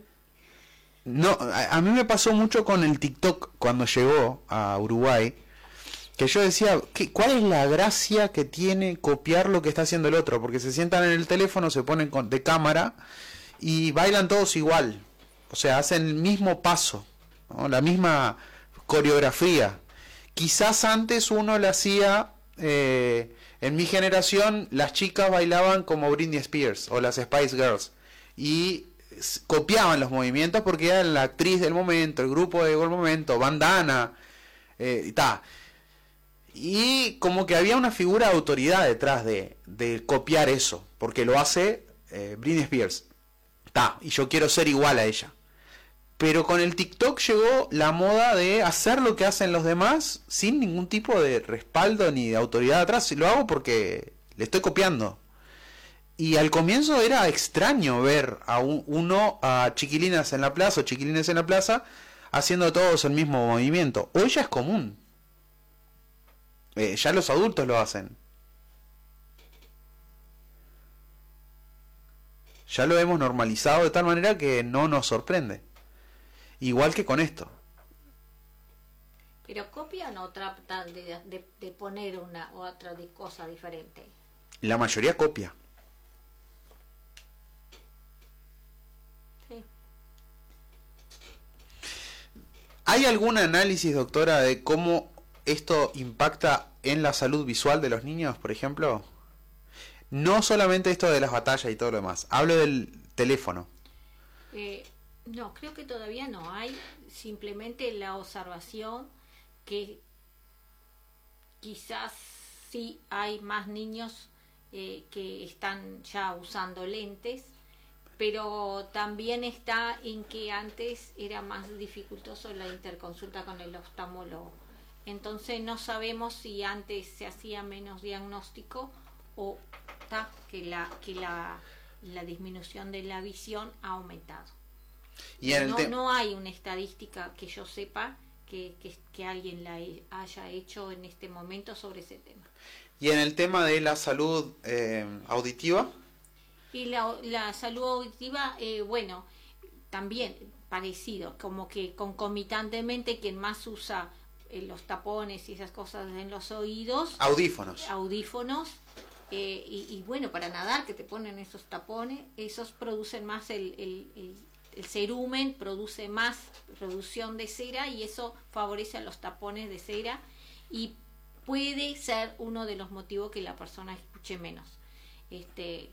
No, a, a mí me pasó mucho con el TikTok cuando llegó a Uruguay. Que yo decía, ¿qué, ¿cuál es la gracia que tiene copiar lo que está haciendo el otro? Porque se sientan en el teléfono, se ponen con, de cámara y bailan todos igual. O sea, hacen el mismo paso, ¿no? La misma coreografía. Quizás antes uno la hacía eh, En mi generación las chicas bailaban como Britney Spears o las Spice Girls y copiaban los movimientos porque era la actriz del momento, el grupo del momento, bandana, eh, y ta. Y como que había una figura de autoridad detrás de, de copiar eso, porque lo hace eh, Britney Spears. Ta, y yo quiero ser igual a ella. Pero con el TikTok llegó la moda de hacer lo que hacen los demás sin ningún tipo de respaldo ni de autoridad atrás. Y lo hago porque le estoy copiando. Y al comienzo era extraño ver a un, uno, a chiquilinas en la plaza o chiquilines en la plaza, haciendo todos el mismo movimiento. Hoy ya es común. Eh, ya los adultos lo hacen. Ya lo hemos normalizado de tal manera que no nos sorprende. Igual que con esto. Pero copian o tratan de, de, de poner una u otra de cosa diferente. La mayoría copia. Sí. ¿Hay algún análisis, doctora, de cómo esto impacta en la salud visual de los niños, por ejemplo? No solamente esto de las batallas y todo lo demás. Hablo del teléfono. Eh, no, creo que todavía no hay. Simplemente la observación que quizás sí hay más niños eh, que están ya usando lentes, pero también está en que antes era más dificultoso la interconsulta con el oftalmólogo. Entonces no sabemos si antes se hacía menos diagnóstico o ta, que la que la, la disminución de la visión ha aumentado. Y en no, el te- no hay una estadística que yo sepa que, que, que alguien la he- haya hecho en este momento sobre ese tema. Y en el tema de la salud eh, auditiva. Y la, la salud auditiva, eh, bueno, también parecido, como que concomitantemente quien más usa eh, los tapones y esas cosas en los oídos, Audífonos. audífonos, eh, y, y bueno, para nadar que te ponen esos tapones, esos producen más el, el, el, el cerumen, produce más producción de cera y eso favorece a los tapones de cera y puede ser uno de los motivos que la persona escuche menos. Este,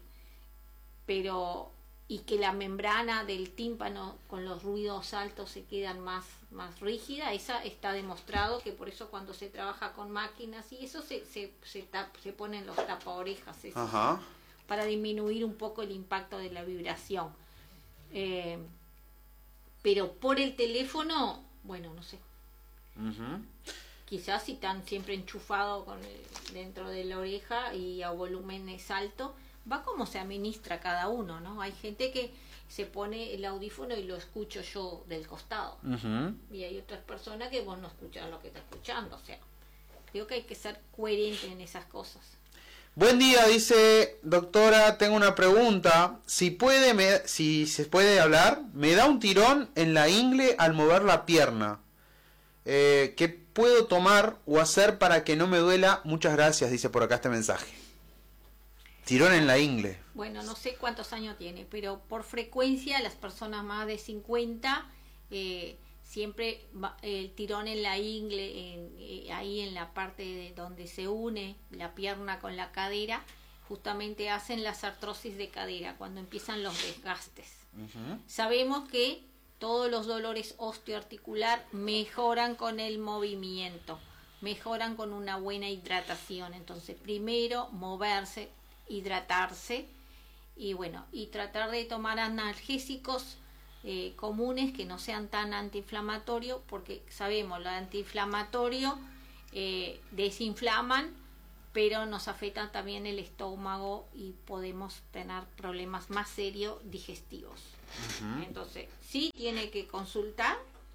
pero y que la membrana del tímpano con los ruidos altos se quedan más, más rígida, esa está demostrado que por eso cuando se trabaja con máquinas y eso se, se, se, tap, se ponen los tapaorejas esos, Ajá. para disminuir un poco el impacto de la vibración. Eh, pero por el teléfono, bueno, no sé. Uh-huh. Quizás si están siempre enchufados con el, dentro de la oreja y a volúmenes altos, va como se administra cada uno, ¿no? Hay gente que se pone el audífono y lo escucho yo del costado. Uh-huh. Y hay otras personas que vos no escuchas lo que está escuchando. O sea, creo que hay que ser coherente en esas cosas. Buen día, dice, doctora, tengo una pregunta. Si puede, me, si se puede hablar, me da un tirón en la ingle al mover la pierna. Eh, ¿Qué puedo tomar o hacer para que no me duela? Muchas gracias, dice por acá este mensaje. Tirón en la ingle. Bueno, no sé cuántos años tiene, pero por frecuencia las personas más de cincuenta, eh, siempre va, el tirón en la ingle, en, eh, ahí en la parte de donde se une la pierna con la cadera, justamente hacen las artrosis de cadera, cuando empiezan los desgastes. Uh-huh. Sabemos que todos los dolores osteoarticular mejoran con el movimiento, mejoran con una buena hidratación. Entonces, primero moverse, hidratarse y bueno, y tratar de tomar analgésicos eh, comunes que no sean tan antiinflamatorios, porque sabemos, lo antiinflamatorio eh, desinflaman, pero nos afectan también el estómago y podemos tener problemas más serios digestivos. Uh-huh. Entonces, sí tiene que consultar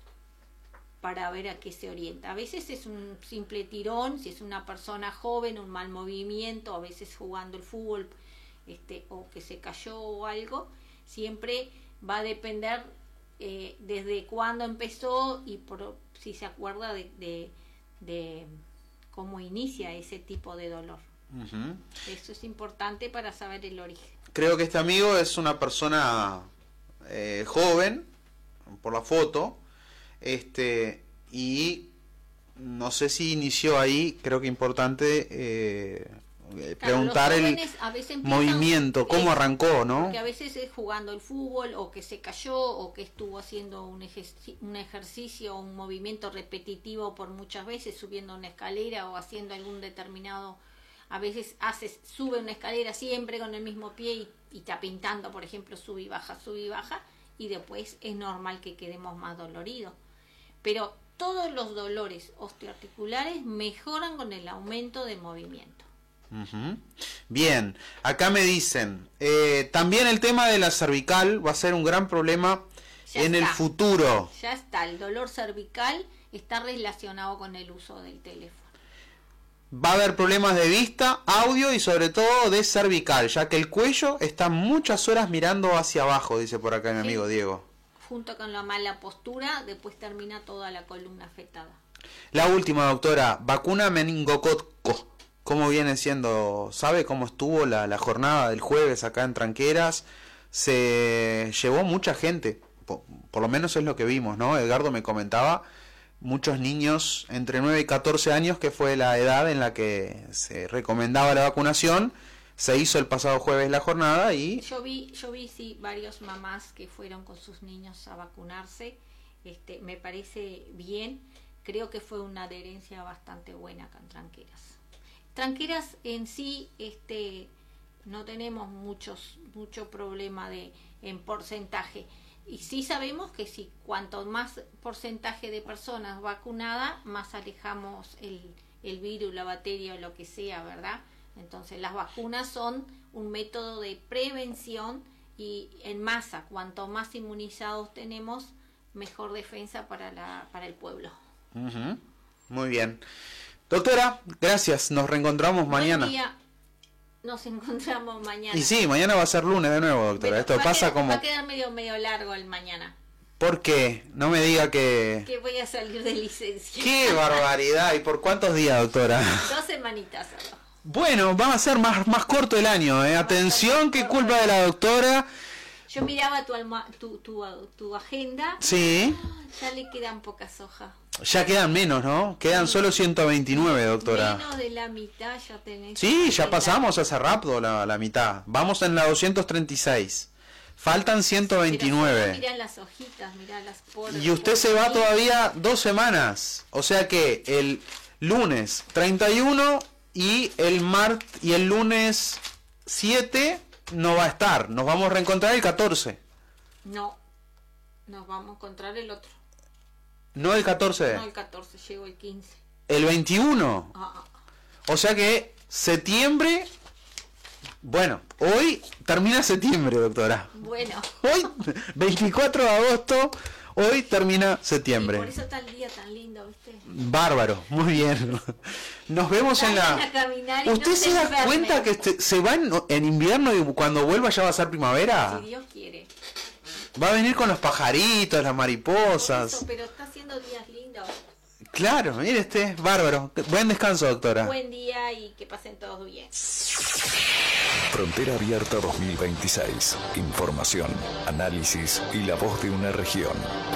para ver a qué se orienta. A veces es un simple tirón, si es una persona joven, un mal movimiento, a veces jugando el fútbol, este, o que se cayó o algo, siempre va a depender eh, desde cuándo empezó y por, si se acuerda de, de, de cómo inicia ese tipo de dolor. Uh-huh. Eso es importante para saber el origen. Creo que este amigo es una persona eh, joven, por la foto, este y no sé si inició ahí, creo que importante, eh, eh, Claro, preguntar los el jóvenes a veces empiezan- movimiento, cómo es- arrancó, ¿no? Porque a veces es jugando el fútbol, o que se cayó, o que estuvo haciendo un, ejerci- un ejercicio, un movimiento repetitivo por muchas veces, subiendo una escalera o haciendo algún determinado... A veces hace, sube una escalera siempre con el mismo pie y, y está pintando, por ejemplo, sube y baja, sube y baja, y después es normal que quedemos más doloridos. Pero todos los dolores osteoarticulares mejoran con el aumento de movimiento. Ujú. Bien, acá me dicen, eh, también el tema de la cervical va a ser un gran problema Ya en el está. futuro. Ya está, el dolor cervical está relacionado con el uso del teléfono. Va a haber problemas de vista, audio y sobre todo de cervical, ya que el cuello está muchas horas mirando hacia abajo, dice por acá mi Sí. amigo Diego. Junto con la mala postura, después termina toda la columna afectada. La última, doctora, vacuna meningococo. ¿Cómo viene siendo? ¿Sabe cómo estuvo la, la jornada del jueves acá en Tranqueras? Se llevó mucha gente, por, por lo menos es lo que vimos, ¿no? Edgardo me comentaba, muchos niños entre nueve y catorce años, que fue la edad en la que se recomendaba la vacunación. Se hizo el pasado jueves la jornada y... Yo vi, yo vi sí, varios mamás que fueron con sus niños a vacunarse. Este, me parece bien. Creo que fue una adherencia bastante buena acá en Tranqueras. Tranqueras en sí, este, no tenemos muchos, mucho problema de en porcentaje. Y sí sabemos que si cuanto más porcentaje de personas vacunadas, más alejamos el, el virus, la bacteria o lo que sea, ¿verdad? Entonces las vacunas son un método de prevención y en masa, cuanto más inmunizados tenemos, mejor defensa para, la, para el pueblo. Ujú. Muy bien. Doctora, gracias, nos reencontramos mañana. Buen día. Nos encontramos mañana. Y sí, mañana va a ser lunes de nuevo, doctora. Pero Esto va a pasa quedar- como... Va a quedar medio, medio largo el mañana. ¿Por qué? No me diga que... Que voy a salir de licencia. ¡Qué barbaridad! ¿Y por cuántos días, doctora? Dos semanitas solo. Bueno, va a ser más, más corto el año, ¿eh? Atención, qué culpa de la doctora. Yo miraba tu, alma, tu, tu, tu agenda. Sí, Ya le quedan pocas hojas. ya quedan menos, ¿no? Quedan solo ciento veintinueve, doctora. Menos de la mitad ya tenés. Sí, ya agenda. pasamos hace rápido la, la mitad. Vamos en la doscientos treinta y seis. Faltan ciento Pero veintinueve. solo mirá las hojitas, mirá las por. Y usted se va todavía dos semanas. O sea que el lunes treinta y uno y el mart y el lunes siete no va a estar. Nos vamos a reencontrar el catorce. No, nos vamos a encontrar el otro. No el catorce. No el catorce, llego el quince. El veintiuno. Ah, ah. O sea que septiembre. Bueno, hoy termina septiembre, doctora. Bueno. Hoy, veinticuatro de agosto, hoy termina septiembre. Y por eso está el día tan lindo, ¿viste? Bárbaro, muy bien. Nos vemos en Salgan la... a caminar y ¿Usted no se da enfermen. cuenta que este- se va en, en invierno y cuando vuelva ya va a ser primavera? Si Dios quiere. Va a venir con los pajaritos, las Por mariposas. eso, pero está haciendo días lindos. Claro, mire este, bárbaro. Buen descanso, doctora. Buen día y que pasen todos bien. Frontera Abierta dos mil veintiséis. Información, análisis y la voz de una región.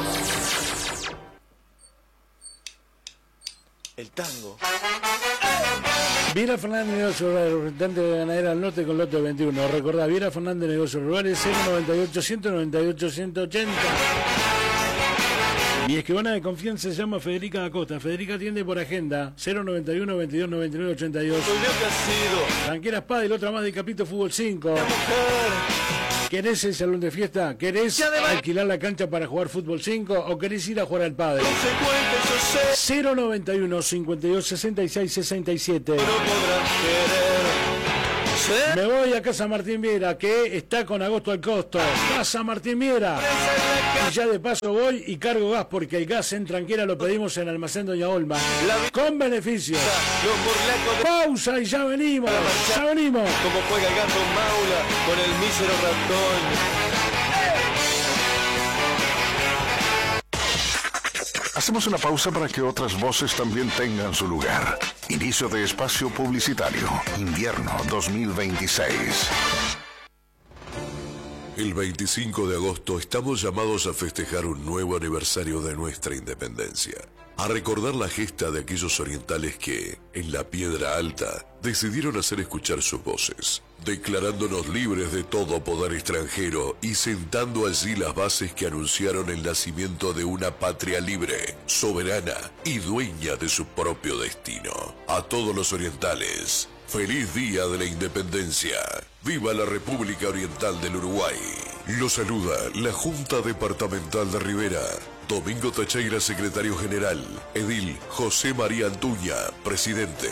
El tango. Viera Fernández Negocios Rurales, representante de Ganadera del Norte con lote veintiuno. Recordá, Viera Fernández Negocios Rurales, cero noventa y ocho, ciento noventa y ocho, ciento ochenta. Mi escribana de confianza se llama Federica Acosta. Federica atiende por agenda cero noventa y uno, veintidós noventa y nueve, ochenta y dos. Soy Leo Casido. Tranqueras Padel, otra más de Capito Fútbol cinco. ¿Querés el salón de fiesta? ¿Querés alquilar la cancha para jugar fútbol cinco o querés ir a jugar al pádel? Consecuente, yo sé. cero noventa y uno, cincuenta y dos, sesenta y seis, sesenta y siete. No podrás querer. Ser Me voy a Casa Martín Viera, que está con agosto al costo. Casa Martín Viera. Y ya de paso voy y cargo gas, porque el gas en Tranquera lo pedimos en Almacén Doña Olma. Con beneficios. los morlacos de... Pausa y ya venimos. Ya venimos. Como juega el gato Maula con el mísero ratón. Hacemos una pausa para que otras voces también tengan su lugar. Inicio de espacio publicitario. Invierno dos mil veintiséis. El veinticinco de agosto estamos llamados a festejar un nuevo aniversario de nuestra independencia. a recordar la gesta de aquellos orientales que, en la Piedra Alta, decidieron hacer escuchar sus voces, declarándonos libres de todo poder extranjero y sentando allí las bases que anunciaron el nacimiento de una patria libre, soberana y dueña de su propio destino. A todos los orientales, feliz día de la independencia. ¡Viva la República Oriental del Uruguay! Lo saluda la Junta Departamental de Rivera. Domingo Tacheira, secretario general. Edil José María Antuña, presidente.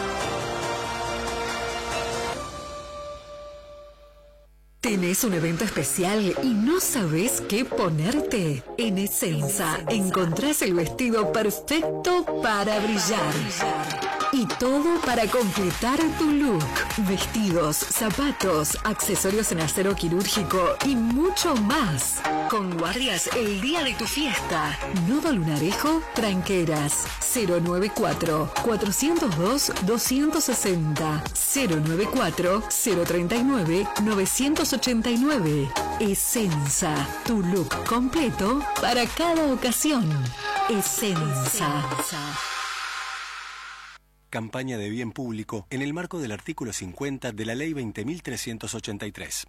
¿Tenés un evento especial y no sabés qué ponerte? En Essenza encontrás el vestido perfecto para brillar. Y todo para completar tu look. Vestidos, zapatos, accesorios en acero quirúrgico y mucho más. Con guardias el día de tu fiesta. Nodo Lunarejo, Tranqueras. cero noventa y cuatro, cuatrocientos dos, doscientos sesenta. cero noventa y cuatro, cero treinta y nueve, novecientos ochenta y nueve. Essenza, tu look completo para cada ocasión. Essenza. Campaña de bien público en el marco del artículo cincuenta de la Ley veinte mil trescientos ochenta y tres.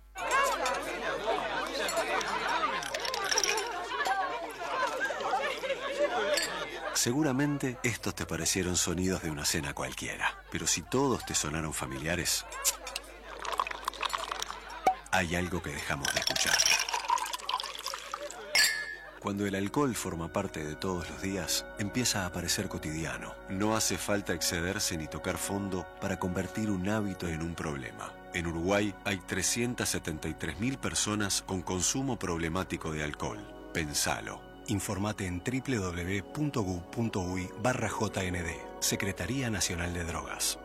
Seguramente estos te parecieron sonidos de una cena cualquiera, pero si todos te sonaron familiares, hay algo que dejamos de escuchar. Cuando el alcohol forma parte de todos los días, empieza a parecer cotidiano. No hace falta excederse ni tocar fondo para convertir un hábito en un problema. En Uruguay hay trescientas setenta y tres mil personas con consumo problemático de alcohol. Pensalo. Informate en doble u doble u doble u punto gu punto uy barra J N D. Secretaría Nacional de Drogas.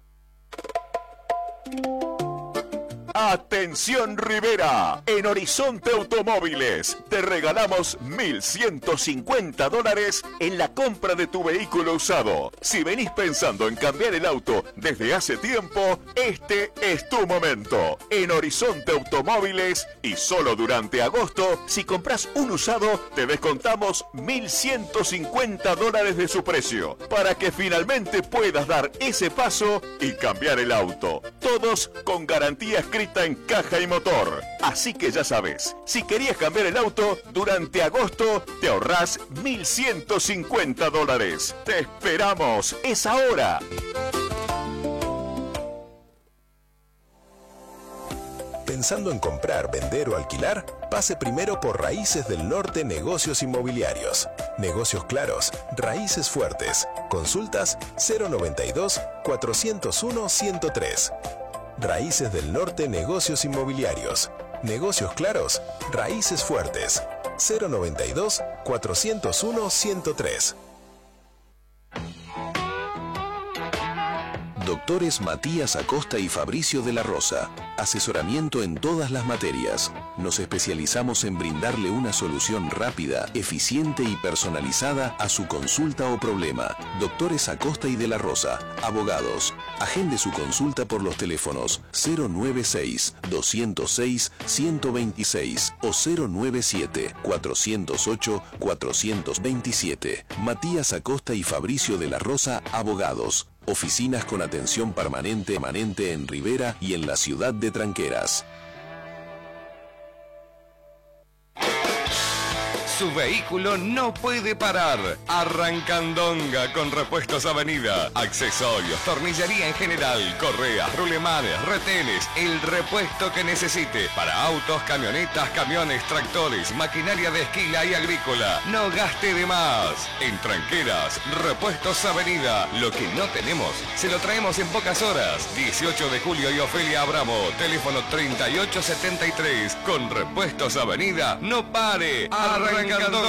Atención Rivera, en Horizonte Automóviles te regalamos mil ciento cincuenta dólares en la compra de tu vehículo usado. Si venís pensando en cambiar el auto desde hace tiempo, este es tu momento. En Horizonte Automóviles y solo durante agosto, si compras un usado, te descontamos mil ciento cincuenta dólares de su precio para que finalmente puedas dar ese paso y cambiar el auto. Todos con garantía escrita en caja y motor. Así que ya sabes, si querías cambiar el auto, durante agosto te ahorrás mil ciento cincuenta dólares. ¡Te esperamos! ¡Es ahora! Pensando en comprar, vender o alquilar, pase primero por Raíces del Norte Negocios Inmobiliarios. Negocios claros, raíces fuertes. Consultas cero noventa y dos, cuatrocientos uno, ciento tres. Raíces del Norte Negocios Inmobiliarios. Negocios claros, raíces fuertes. cero noventa y dos, cuatrocientos uno, ciento tres. Doctores Matías Acosta y Fabricio de la Rosa. Asesoramiento en todas las materias. Nos especializamos en brindarle una solución rápida, eficiente y personalizada a su consulta o problema. Doctores Acosta y de la Rosa. Abogados. Agende su consulta por los teléfonos cero noventa y seis, doscientos seis, ciento veintiséis o cero noventa y siete, cuatrocientos ocho, cuatrocientos veintisiete. Matías Acosta y Fabricio de la Rosa, abogados. Oficinas con atención permanente, permanente en Rivera y en la ciudad de Tranqueras. Su vehículo no puede parar. Arrancandonga con Repuestos Avenida. Accesorios, tornillería en general, correas, rulemanes, retenes, el repuesto que necesite. Para autos, camionetas, camiones, tractores, maquinaria de esquila y agrícola. No gaste de más. En Tranqueras, Repuestos Avenida. Lo que no tenemos, se lo traemos en pocas horas. dieciocho de julio y Ofelia Abramo. Teléfono treinta y ocho setenta y tres. Con Repuestos Avenida, no pare. Arrancandonga.